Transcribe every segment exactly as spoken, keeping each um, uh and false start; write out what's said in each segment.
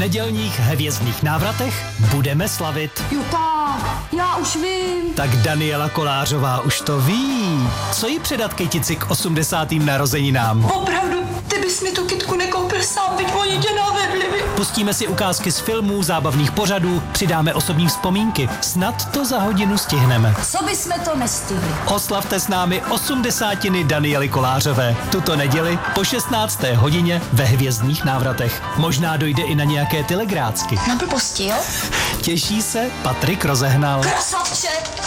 nedělních hvězdných návratech budeme slavit. Juta, já už vím. Tak Daniela Kolářová už to ví. Co jí předat kytici k osmdesátým narozeninám? Opravdu, ty bys mi tu kytku nekoupil sám, byť oni tě navedli. Pustíme si ukázky z filmů, zábavných pořadů, přidáme osobní vzpomínky. Snad to za hodinu stihneme. Co bysme to nestihli? Oslavte s námi osmdesátiny Daniely Kolářové. Tuto neděli po šestnácté hodině ve hvězdných návratech. Možná dojde i na nějaké telegrácky. Na blbosti, jo? Těší se Patrik Rozehnal. Krasavče!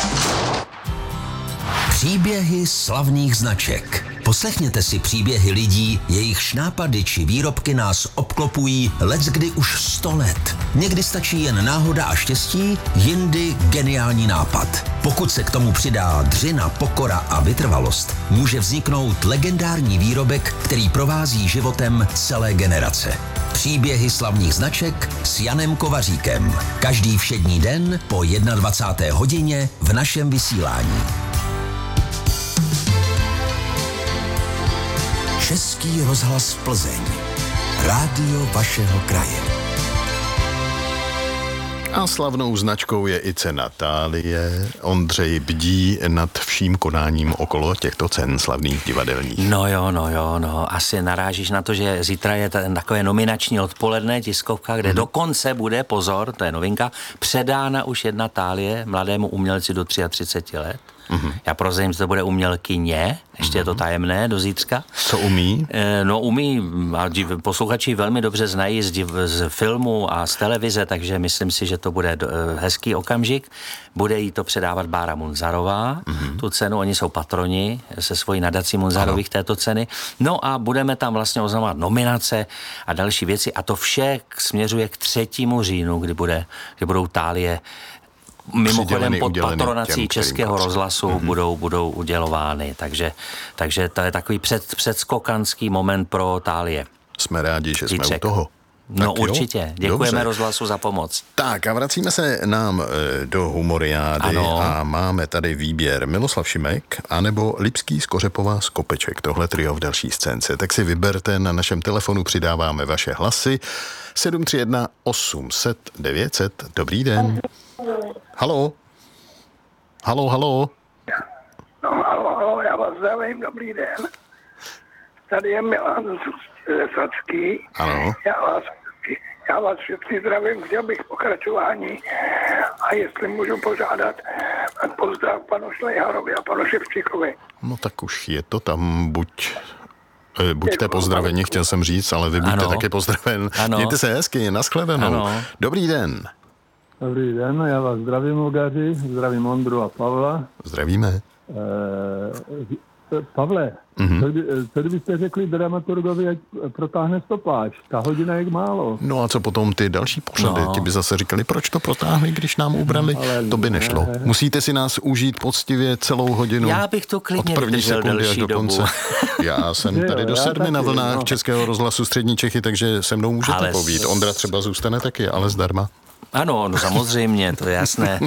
Příběhy slavných značek. Poslechněte si příběhy lidí, jejichž nápady či výrobky nás obklopují leckdy už sto let. Někdy stačí jen náhoda a štěstí, jindy geniální nápad. Pokud se k tomu přidá dřina, pokora a vytrvalost, může vzniknout legendární výrobek, který provází životem celé generace. Příběhy slavných značek s Janem Kovaříkem. Každý všední den po dvacáté jedné hodině v našem vysílání. Český rozhlas Plzeň. Rádio vašeho kraje. A slavnou značkou je i cena Thálie. Ondřej bdí nad vším konáním okolo těchto cen slavných divadelních. No jo, no jo, no. Asi narážíš na to, že zítra je takové nominační odpoledne tiskovka, kde hmm. dokonce bude, pozor, to je novinka, předána už jedna Thálie mladému umělci do třiceti tří let. Mm-hmm. Já prozradím, že to bude umělkyně, ještě mm-hmm. je to tajemné do zítřka. Co umí? E, no umí, a div, posluchači velmi dobře znají z, div, z filmu a z televize, takže myslím si, že to bude do, e, hezký okamžik. Bude jí to předávat Bára Munzarová, mm-hmm. tu cenu, oni jsou patroni se svojí nadací Munzarových této ceny. No a budeme tam vlastně oznamovat nominace a další věci a to vše směřuje k třetímu říjnu, kdy, bude, kdy budou Thálie mimochodem pod patronací těm, Českého rozhlasu mm-hmm. budou, budou udělovány, takže, takže to je takový před, předskokanský moment pro Thálie. Jsme rádi, že Kyček. jsme u toho. No tak určitě, jo? děkujeme Dobře. rozhlasu za pomoc. Tak a vracíme se nám e, do Humoriády ano. A máme tady výběr Miloslav Šimek anebo Lipský z Kořepova z Kopeček, tohle trio v další scénce. Tak si vyberte, na našem telefonu přidáváme vaše hlasy. sedm tři jedna osm set devět set. Dobrý den. Halo? Halo, halo? No, halo, halo, já vás zdravím, dobrý den. Tady je Milan Sacký. Ano. Já vás, já vás všechny zdravím, chtěl bych pokračování a jestli můžu požádat pozdrav panu Šlejharovi a panu Ševčíkovi. No tak už je to tam, buď... Buďte pozdraveni, chtěl jsem říct, ale vy buďte taky pozdraven. Ano. Mějte se hezky, nashledanou. Ano. Dobrý den. Dobrý den, já vás zdravím, Lugaři, zdravím Ondru a Pavla. Zdravíme. E, Pavle, mm-hmm. co, by, co kdybyste řekli dramaturgovi, ať protáhne stopáž? Ta hodina je málo. No a co potom ty další pořady? No. Ti by zase říkali, proč to protáhli, když nám ubrali? No, to by nešlo. Ne. Musíte si nás užít poctivě celou hodinu. Já bych to klidně od první sekundy až do konce. Já jsem tady jo, do sedmi na vlnách no. Českého rozhlasu Střední Čechy, takže se mnou můžete ale povít. Ondra třeba zůstane taky, ale zdarma. Ano, no samozřejmě, to je jasné.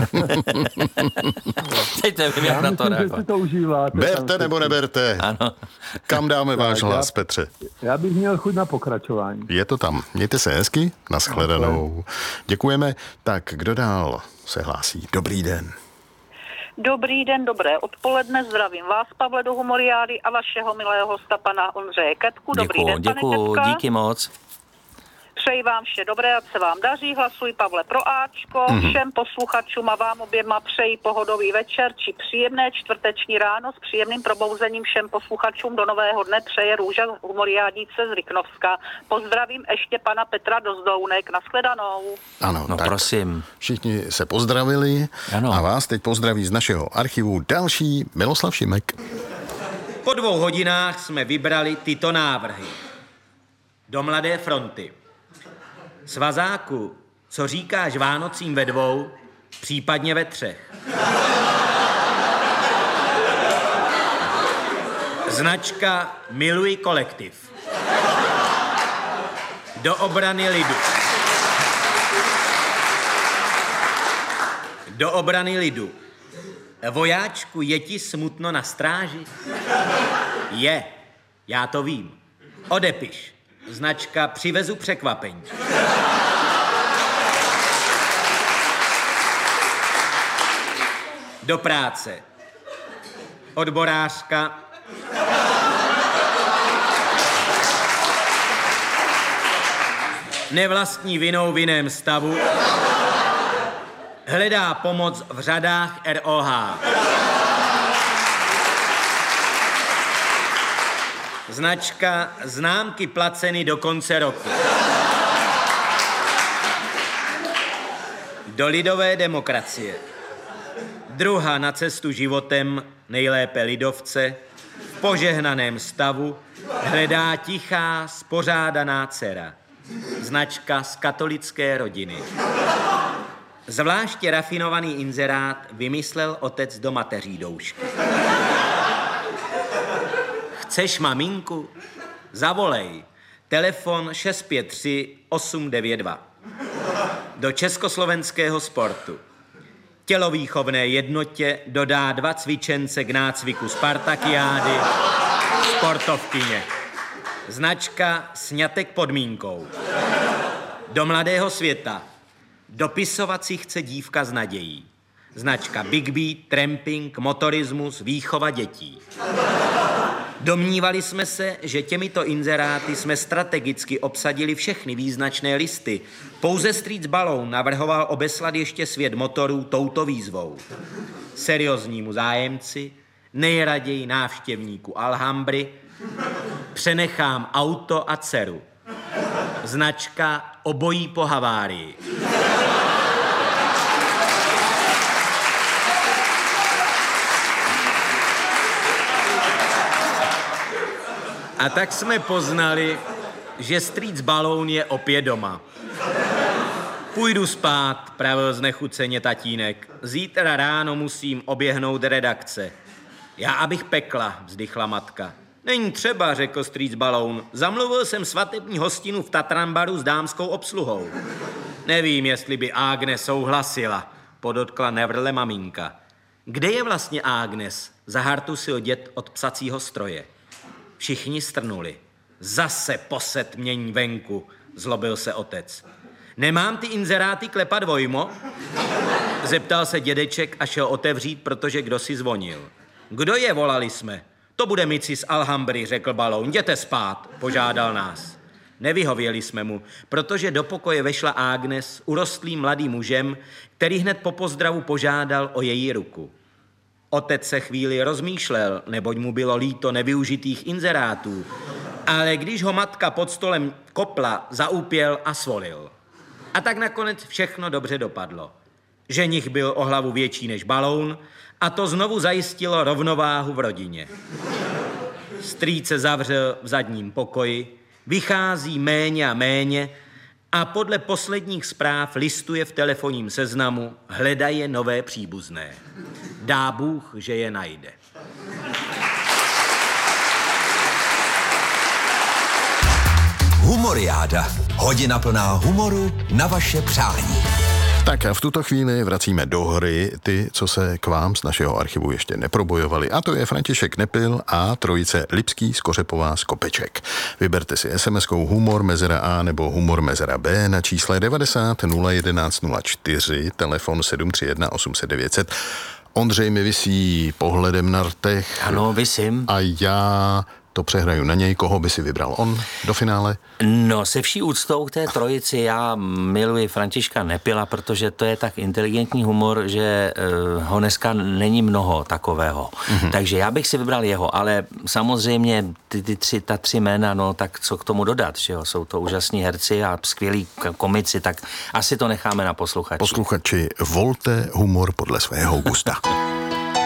Teď nevím, jak na to reagovat. Berte nebo neberte. Ano. Kam dáme tak, váš hlas, já, Petře? Já bych měl chuť na pokračování. Je to tam. Mějte se hezky, nashledanou. Děkujeme. Tak, kdo dál se hlásí? Dobrý den. Dobrý den, dobré odpoledne, zdravím vás, Pavle, do Humoriády a vašeho milého hosta, pana Ondřeje Ketku. Dobrý děkuju, den, pane děkuju, Ketka. Díky moc. Přeji vám vše dobré, ať se vám daří, hlasuj Pavle pro Ačko, mm-hmm. všem posluchačům a vám oběma přeji pohodový večer či příjemné čtvrteční ráno s příjemným probouzením všem posluchačům do nového dne přeje Růža Humoriádnice z Ryknovska. Pozdravím ještě pana Petra Dozdounek, nashledanou. Ano, no tak prosím. Všichni se pozdravili ano. A vás teď pozdraví z našeho archivu další Miloslav Šimek. Po dvou hodinách jsme vybrali tyto návrhy. Do Mladé fronty. Svazáku, co říkáš Vánocím ve dvou, případně ve třech. Značka Miluji kolektiv. Do obrany lidu. Do obrany lidu. Vojáčku, je ti smutno na stráži? Je, já to vím. Odepiš. Značka Přivezu překvapení. do práce. Odborářka nevlastní vinou v jiném stavu hledá pomoc v řadách R O H. Značka známky placeny do konce roku. Do lidové demokracie. Druhá na cestu životem, nejlépe lidovce, v požehnaném stavu hledá tichá, spořádaná dcera. Značka z katolické rodiny. Zvláště rafinovaný inzerát vymyslel otec do mateří doušky. Chceš maminku? Zavolej. Telefon šest pět tři osm devět dva. Do československého sportu. Tělovýchovné jednotě dodá dva cvičence k nácviku Spartakiády, sportovkyně. Značka sňatek podmínkou. Do mladého světa. Dopisovat si chce dívka s nadějí. Značka Big Beat, tramping, motorismus, výchova dětí. Domnívali jsme se, že těmito inzeráty jsme strategicky obsadili všechny význačné listy. Pouze Streets Balloon navrhoval obeslat ještě svět motorů touto výzvou. Serióznímu zájemci, nejraději návštěvníku Alhambry, přenechám auto a dceru. Značka obojí po havárii. A tak jsme poznali, že Streets Balloon je opět doma. Půjdu spát, pravil znechuceně tatínek. Zítra ráno musím oběhnout redakce. Já abych pekla, vzdychla matka. Není třeba, řekl Streets Balloon. Zamluvil jsem svatební hostinu v Tatranbaru s dámskou obsluhou. Nevím, jestli by Agnes souhlasila, podotkla nevrle maminka. Kde je vlastně Agnes? Zahartusil děd od psacího stroje. Všichni strnuli. Zase poset mění venku, zlobil se otec. Nemám ty inzeráty klepat vojmo? Zeptal se dědeček a šel otevřít, protože kdo si zvonil. Kdo je, volali jsme. To bude Mici z Alhambry, řekl Balloon. Jděte spát, požádal nás. Nevyhověli jsme mu, protože do pokoje vešla Agnes, urostlým mladým mužem, který hned po pozdravu požádal o její ruku. Otec se chvíli rozmýšlel, neboť mu bylo líto nevyužitých inzerátů, ale když ho matka pod stolem kopla, zaúpěl a svolil. A tak nakonec všechno dobře dopadlo. Ženich byl o hlavu větší než Balloon a to znovu zajistilo rovnováhu v rodině. Strýc se zavřel v zadním pokoji, vychází méně a méně a podle posledních zpráv listuje v telefonním seznamu, hledaje nové příbuzné. Dá Bůh, že je najde. Humoriáda. Hodina plná humoru na vaše přání. Tak a v tuto chvíli vracíme do hry ty, co se k vám z našeho archivu ještě neprobojovali. A to je František Nepil a trojice Lipský, Skořepová, Skopeček. Vyberte si es em eskou humor mezera A nebo humor mezera B na čísle devadesát nula jedenáct nula čtyři, telefon sedm tři jedna osm set devět set. Ondřej mi visí pohledem na rtech. Ano, visím. A já to přehraju na něj. Koho by si vybral on do finále? No, se vší úctou k té trojici já miluji Františka Nepila, protože to je tak inteligentní humor, že uh, ho dneska není mnoho takového. Mm-hmm. Takže já bych si vybral jeho, ale samozřejmě ty, ty tři, ta tři jména, no tak co k tomu dodat, že jo? Jsou to úžasní herci a skvělí komici, tak asi to necháme na posluchači. Posluchači, volte humor podle svého gusta.